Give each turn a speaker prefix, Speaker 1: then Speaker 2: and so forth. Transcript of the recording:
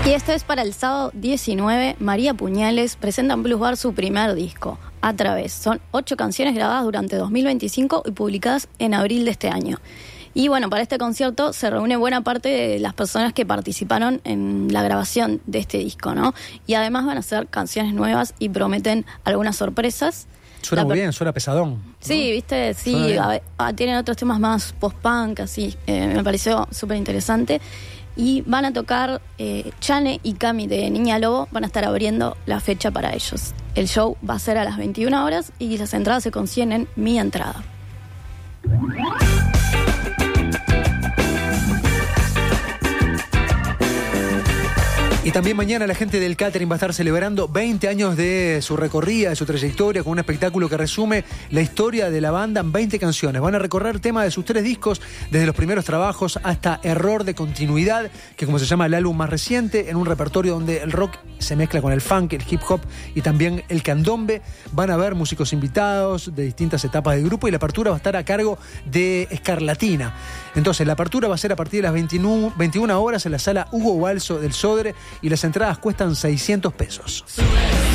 Speaker 1: Y esto es para el sábado 19. María Puñales presenta en Blues Bar su primer disco, A Través. Son 8 canciones grabadas durante 2025 y publicadas en abril de este año. Y bueno, para este concierto se reúne buena parte de las personas que participaron en la grabación de este disco, ¿no? Y además van a ser canciones nuevas y prometen algunas sorpresas.
Speaker 2: Suena muy bien, suena pesadón, ¿no?
Speaker 1: Sí, viste, sí, tienen otros temas más post-punk, así, me pareció súper interesante. Y van a tocar Chane y Cami de Niña Lobo, van a estar abriendo la fecha para ellos. El show va a ser a las 21 horas y las entradas se consiguen en Mi Entrada.
Speaker 2: Y también mañana la gente del catering va a estar celebrando 20 años de su recorrida, de su trayectoria, con un espectáculo que resume la historia de la banda en 20 canciones. Van a recorrer temas de sus 3 discos, desde los primeros trabajos hasta Error de Continuidad, que como se llama el álbum más reciente, en un repertorio donde el rock se mezcla con el funk, el hip hop y también el candombe. Van a haber músicos invitados de distintas etapas del grupo y la apertura va a estar a cargo de Escarlatina. Entonces, la apertura va a ser a partir de las 21 horas en la sala Hugo Balso del Sodre y las entradas cuestan $600.